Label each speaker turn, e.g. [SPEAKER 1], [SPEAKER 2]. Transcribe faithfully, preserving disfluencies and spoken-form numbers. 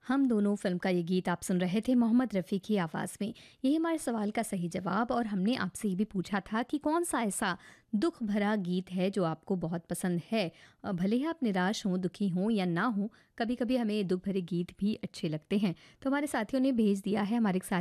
[SPEAKER 1] हम दोनों फिल्म का ये गीत आप सुन रहे थे मोहम्मद रफ़ी की आवाज़ में। यही हमारे सवाल का सही जवाब। और हमने आपसे ये भी पूछा था कि कौन सा ऐसा दुख भरा गीत है जो आपको बहुत पसंद है। अ, भले ही आप निराश हों, दुखी हों या ना हों, कभी कभी हमें दुख भरे गीत भी अच्छे लगते हैं। तो हमारे साथियों ने भेज दिया है, हमारे एक साथी